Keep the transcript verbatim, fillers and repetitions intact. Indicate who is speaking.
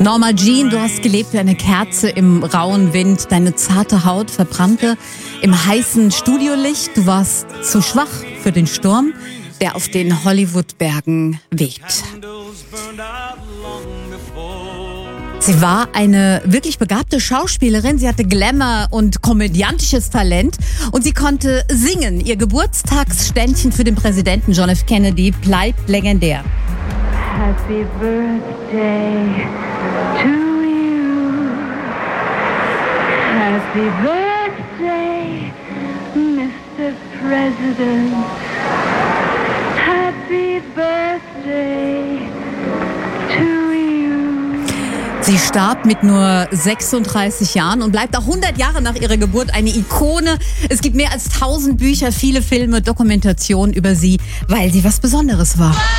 Speaker 1: Norma Jean, du hast gelebt wie eine Kerze im rauen Wind. Deine zarte Haut verbrannte im heißen Studiolicht. Du warst zu schwach für den Sturm, der auf den Hollywood-Bergen weht. Sie war eine wirklich begabte Schauspielerin. Sie hatte Glamour und komödiantisches Talent und sie konnte singen. Ihr Geburtstagsständchen für den Präsidenten John F. Kennedy bleibt legendär.
Speaker 2: Happy birthday to you. Happy birthday, Mister President. Happy birthday to you.
Speaker 1: Sie starb mit nur sechsunddreißig Jahren und bleibt auch hundert Jahre nach ihrer Geburt eine Ikone. Es gibt mehr als tausend Bücher, viele Filme, Dokumentationen über sie, weil sie was Besonderes war.